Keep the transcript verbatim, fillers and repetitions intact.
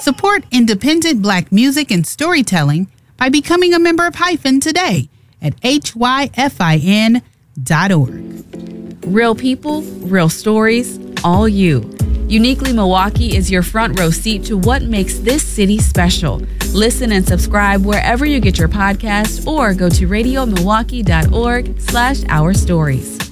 Support independent Black music and storytelling by becoming a member of Hyphen today at H Y F I N dot org. Real people, real stories, all you. Uniquely Milwaukee is your front row seat to what makes this city special. Listen and subscribe wherever you get your podcast or go to radio milwaukee dot org slash our stories.